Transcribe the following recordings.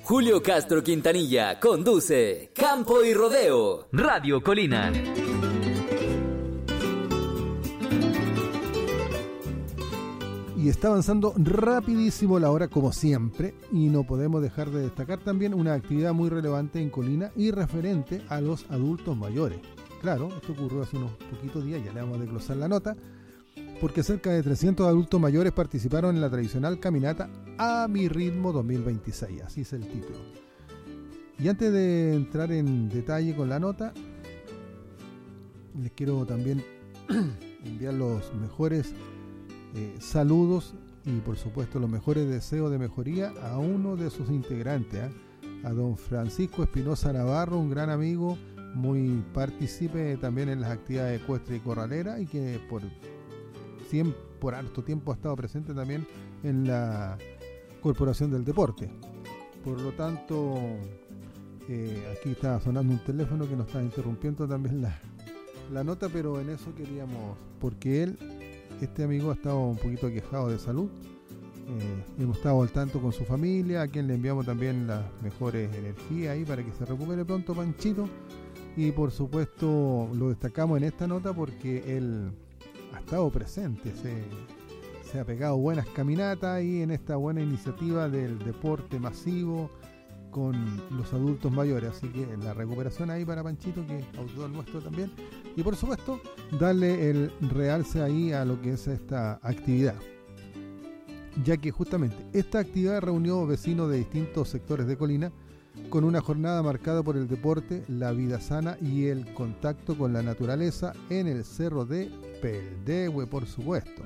Julio Castro Quintanilla conduce Campo y Rodeo, Radio Colina. Y está avanzando rapidísimo la hora como siempre, y no podemos dejar de destacar también una actividad muy relevante en Colina y referente a los adultos mayores. Claro, esto ocurrió hace unos poquitos días, ya le vamos a desglosar la nota, porque cerca de 300 adultos mayores participaron en la tradicional caminata A Mi Ritmo 2026, así es el título. Y antes de entrar en detalle con la nota, les quiero también enviar los mejores saludos y por supuesto los mejores deseos de mejoría a uno de sus integrantes, a don Francisco Espinosa Navarro, un gran amigo, muy partícipe también en las actividades ecuestres y corraleras, y que por harto tiempo ha estado presente también en la Corporación del Deporte. Por lo tanto, aquí está sonando un teléfono que nos está interrumpiendo también la nota, pero en eso queríamos, porque este amigo ha estado un poquito aquejado de salud. Hemos estado al tanto con su familia, a quien le enviamos también las mejores energías ahí para que se recupere pronto, Panchito. Y por supuesto lo destacamos en esta nota porque él ha estado presente, se ha pegado buenas caminatas y en esta buena iniciativa del deporte masivo con los adultos mayores. Así que la recuperación ahí para Panchito, que es autor nuestro también. Y por supuesto, darle el realce ahí a lo que es esta actividad, ya que justamente esta actividad reunió vecinos de distintos sectores de Colina con una jornada marcada por el deporte, la vida sana y el contacto con la naturaleza en el cerro de Peldehue, por supuesto.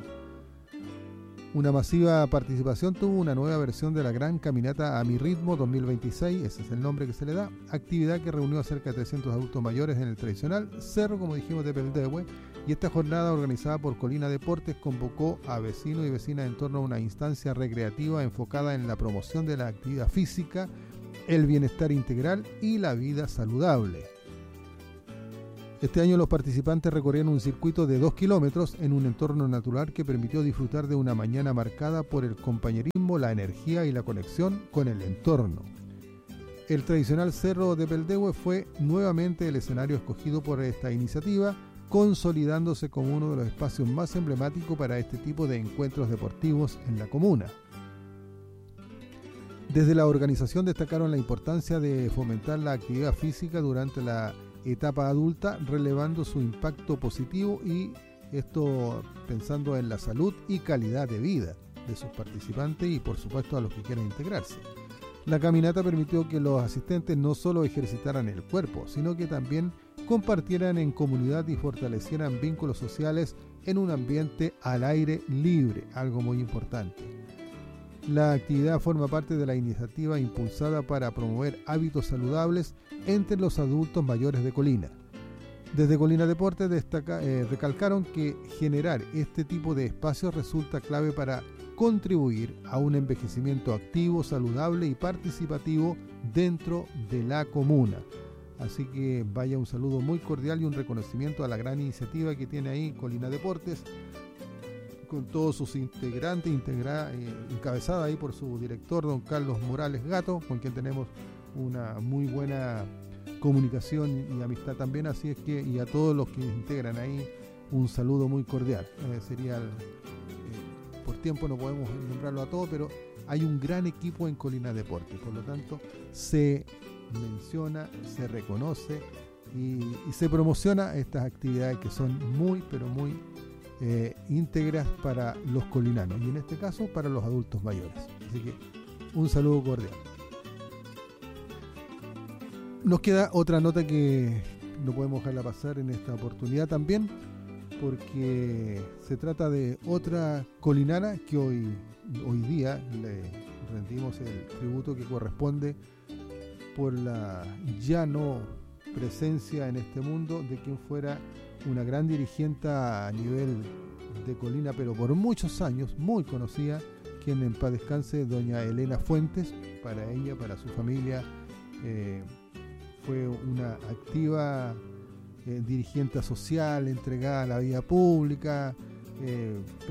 Una masiva participación tuvo una nueva versión de la gran caminata A Mi Ritmo 2026, ese es el nombre que se le da, actividad que reunió a cerca de 300 adultos mayores en el tradicional cerro, como dijimos, de Peldehue, y esta jornada organizada por Colina Deportes convocó a vecinos y vecinas en torno a una instancia recreativa enfocada en la promoción de la actividad física, el bienestar integral y la vida saludable. Este año los participantes recorrieron un circuito de 2 kilómetros en un entorno natural que permitió disfrutar de una mañana marcada por el compañerismo, la energía y la conexión con el entorno. El tradicional cerro de Peldehue fue nuevamente el escenario escogido por esta iniciativa, consolidándose como uno de los espacios más emblemáticos para este tipo de encuentros deportivos en la comuna. Desde la organización destacaron la importancia de fomentar la actividad física durante la etapa adulta, relevando su impacto positivo, y esto pensando en la salud y calidad de vida de sus participantes y por supuesto a los que quieran integrarse. La caminata permitió que los asistentes no solo ejercitaran el cuerpo, sino que también compartieran en comunidad y fortalecieran vínculos sociales en un ambiente al aire libre, algo muy importante. La actividad forma parte de la iniciativa impulsada para promover hábitos saludables entre los adultos mayores de Colina. Desde Colina Deportes recalcaron que generar este tipo de espacios resulta clave para contribuir a un envejecimiento activo, saludable y participativo dentro de la comuna. Así que vaya un saludo muy cordial y un reconocimiento a la gran iniciativa que tiene ahí Colina Deportes, con todos sus integrantes, encabezada ahí por su director, don Carlos Morales Gato, con quien tenemos una muy buena comunicación y amistad también. Así es que, y a todos los que integran ahí, un saludo muy cordial. Por tiempo no podemos nombrarlo a todos, pero hay un gran equipo en Colina Deportes, por lo tanto se menciona, se reconoce y se promociona estas actividades que son muy, pero muy íntegras para los colinanos, y en este caso para los adultos mayores. Así que un saludo cordial. Nos queda otra nota que no podemos dejarla pasar en esta oportunidad también, porque se trata de otra colinana que hoy día le rendimos el tributo que corresponde por la ya no presencia en este mundo de quien fuera una gran dirigente a nivel de Colina, pero por muchos años, muy conocida, quien en paz descanse, doña Elena Fuentes. Para ella, para su familia, fue una activa dirigente social, entregada a la vida pública,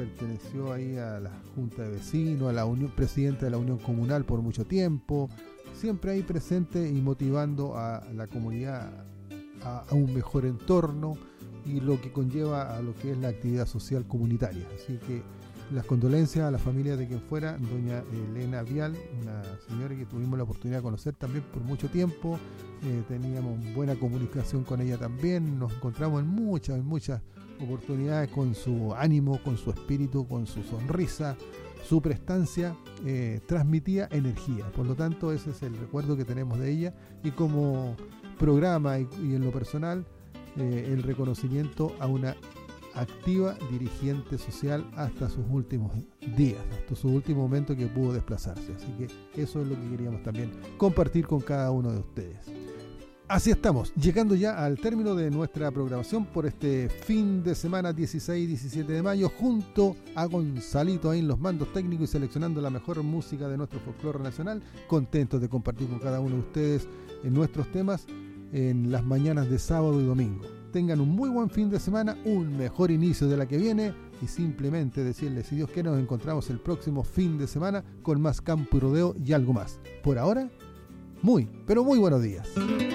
perteneció ahí a la Junta de Vecinos, a la Unión, presidenta de la Unión Comunal por mucho tiempo, siempre ahí presente y motivando a la comunidad a un mejor entorno y lo que conlleva a lo que es la actividad social comunitaria. Así que las condolencias a la familia de quien fuera, doña Elena Vial, una señora que tuvimos la oportunidad de conocer también por mucho tiempo. Teníamos buena comunicación con ella también, nos encontramos en muchas oportunidades con su ánimo, con su espíritu, con su sonrisa. Su prestancia transmitía energía, por lo tanto ese es el recuerdo que tenemos de ella, y como programa y en lo personal el reconocimiento a una activa dirigente social hasta sus últimos días, hasta su último momento que pudo desplazarse. Así que eso es lo que queríamos también compartir con cada uno de ustedes. Así estamos, llegando ya al término de nuestra programación por este fin de semana 16 y 17 de mayo, junto a Gonzalito ahí en los mandos técnicos y seleccionando la mejor música de nuestro folclore nacional. Contentos de compartir con cada uno de ustedes en nuestros temas en las mañanas de sábado y domingo. Tengan un muy buen fin de semana, un mejor inicio de la que viene, y simplemente decirles, si Dios quiere, nos encontramos el próximo fin de semana con más Campo y Rodeo y algo más. Por ahora, pero muy buenos días.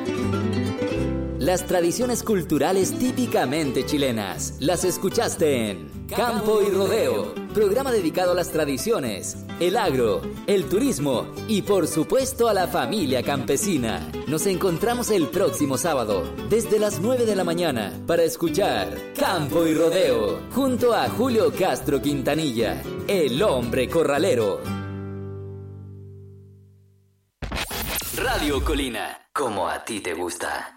Las tradiciones culturales típicamente chilenas las escuchaste en Campo y Rodeo, programa dedicado a las tradiciones, el agro, el turismo y por supuesto a la familia campesina. Nos encontramos el próximo sábado desde las 9 de la mañana para escuchar Campo y Rodeo junto a Julio Castro Quintanilla, el hombre corralero. Radio Colina, como a ti te gusta.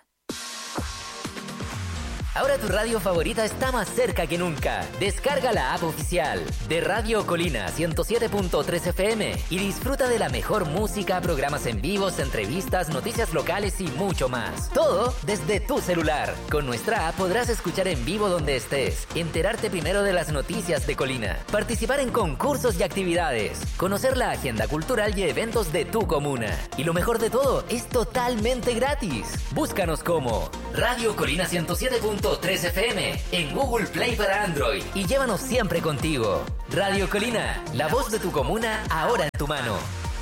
Ahora tu radio favorita está más cerca que nunca. Descarga la app oficial de Radio Colina 107.3 FM y disfruta de la mejor música, programas en vivos, entrevistas, noticias locales y mucho más. Todo desde tu celular. Con nuestra app podrás escuchar en vivo donde estés, enterarte primero de las noticias de Colina, participar en concursos y actividades, conocer la agenda cultural y eventos de tu comuna. Y lo mejor de todo, es totalmente gratis. Búscanos como Radio Colina 107.3 FM en Google Play para Android y llévanos siempre contigo. Radio Colina, la voz de tu comuna ahora en tu mano.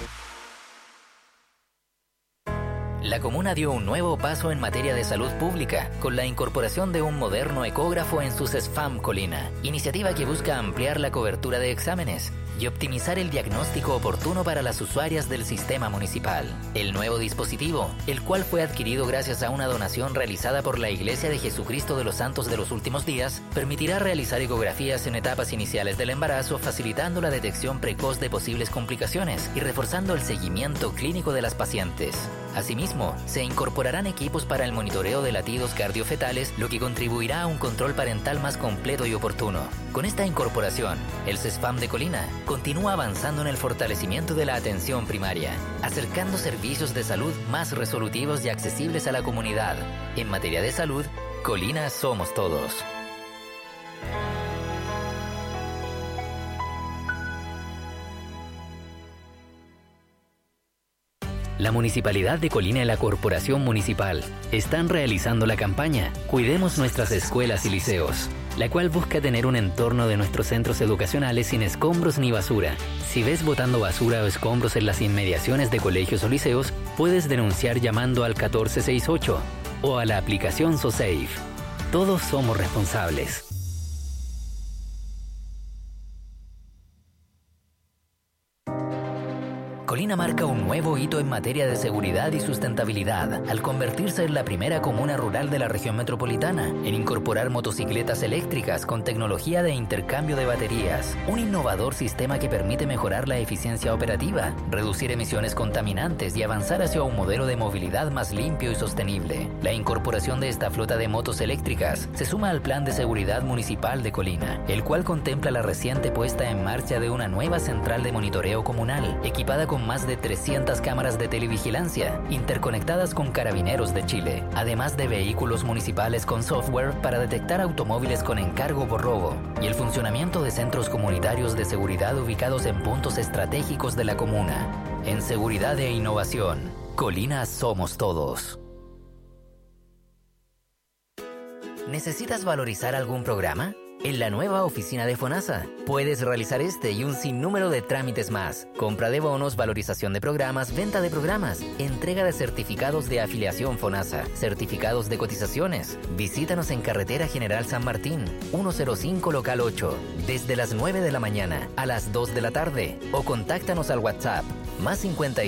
La comuna dio un nuevo paso en materia de salud pública con la incorporación de un moderno ecógrafo en su CESFAM Colina, iniciativa que busca ampliar la cobertura de exámenes y optimizar el diagnóstico oportuno para las usuarias del sistema municipal. El nuevo dispositivo, el cual fue adquirido gracias a una donación realizada por la Iglesia de Jesucristo de los Santos de los Últimos Días, permitirá realizar ecografías en etapas iniciales del embarazo, facilitando la detección precoz de posibles complicaciones y reforzando el seguimiento clínico de las pacientes. Asimismo, se incorporarán equipos para el monitoreo de latidos cardiofetales, lo que contribuirá a un control parental más completo y oportuno. Con esta incorporación, el CESFAM de Colina continúa avanzando en el fortalecimiento de la atención primaria, acercando servicios de salud más resolutivos y accesibles a la comunidad. En materia de salud, Colina somos todos. La Municipalidad de Colina y la Corporación Municipal están realizando la campaña Cuidemos nuestras escuelas y liceos, la cual busca tener un entorno de nuestros centros educacionales sin escombros ni basura. Si ves botando basura o escombros en las inmediaciones de colegios o liceos, puedes denunciar llamando al 1468 o a la aplicación SoSafe. Todos somos responsables. Colina marca un nuevo hito en materia de seguridad y sustentabilidad al convertirse en la primera comuna rural de la región metropolitana en incorporar motocicletas eléctricas con tecnología de intercambio de baterías, un innovador sistema que permite mejorar la eficiencia operativa, reducir emisiones contaminantes y avanzar hacia un modelo de movilidad más limpio y sostenible. La incorporación de esta flota de motos eléctricas se suma al Plan de Seguridad Municipal de Colina, el cual contempla la reciente puesta en marcha de una nueva central de monitoreo comunal, equipada con más de 300 cámaras de televigilancia interconectadas con Carabineros de Chile, además de vehículos municipales con software para detectar automóviles con encargo por robo y el funcionamiento de centros comunitarios de seguridad ubicados en puntos estratégicos de la comuna. En seguridad e innovación, Colina somos todos. ¿Necesitas valorizar algún programa? en la nueva oficina de FONASA. Puedes realizar este y un sinnúmero de trámites más. Compra de bonos, valorización de programas, venta de programas, entrega de certificados de afiliación FONASA, certificados de cotizaciones. Visítanos en Carretera General San Martín, 105 Local 8, desde las 9 de la mañana a las 2 de la tarde. O contáctanos al WhatsApp, más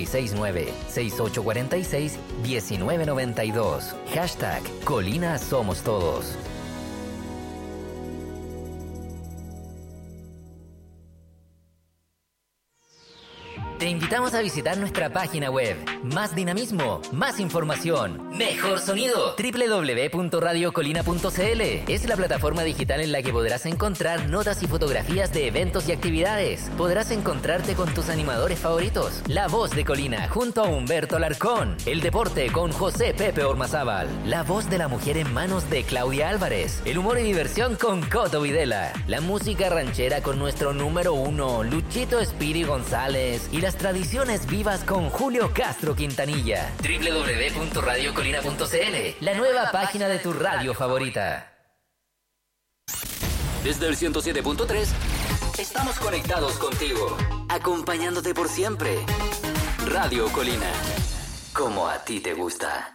569-6846-1992. Hashtag Colina Somos Todos. Te invitamos a visitar nuestra página web. Más dinamismo, más información, mejor sonido. www.radiocolina.cl es la plataforma digital en la que podrás encontrar notas y fotografías de eventos y actividades. Podrás encontrarte con tus animadores favoritos. La Voz de Colina junto a Humberto Alarcón. El deporte con José Pepe Ormazábal. La voz de la mujer en manos de Claudia Álvarez. El humor y diversión con Coto Videla. La música ranchera con nuestro número 1, Luchito Espiri González. Y las tradiciones vivas con Julio Castro Quintanilla. www.radiocolina.cl, la nueva página de tu radio favorita. Desde el 107.3 estamos conectados contigo, acompañándote por siempre. Radio Colina, como a ti te gusta.